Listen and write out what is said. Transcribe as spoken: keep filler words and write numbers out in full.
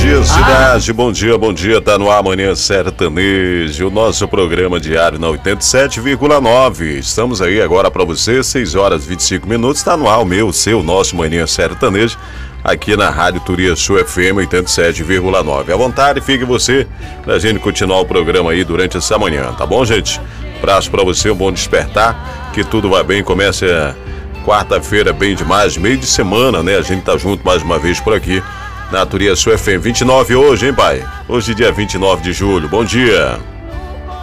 dia, cidade, ah. bom dia, bom dia, tá no ar Manhã Sertanejo, o nosso programa diário na oitenta e sete vírgula nove. Estamos aí agora para você, seis horas e vinte e cinco minutos, tá no ar o meu, o seu, nosso Manhã Sertanejo, aqui na Rádio Turiaçu F M oitenta e sete vírgula nove. À vontade, fique você pra gente continuar o programa aí durante essa manhã, tá bom, gente? Abraço pra você, um bom despertar, que tudo vai bem, comece a quarta-feira bem demais, meio de semana, né? A gente tá junto mais uma vez por aqui na Turiaçu F M. vinte e nove hoje, hein, pai? Hoje dia vinte e nove de julho. Bom dia.